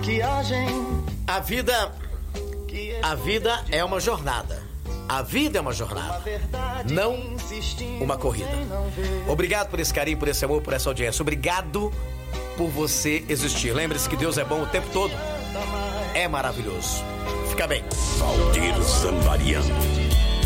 A vida é uma jornada. A vida é uma jornada, não uma corrida. Obrigado por esse carinho, por esse amor, por essa audiência. Obrigado por você existir. Lembre-se que Deus é bom o tempo todo. É maravilhoso. Fica bem. Valdir Zambarian.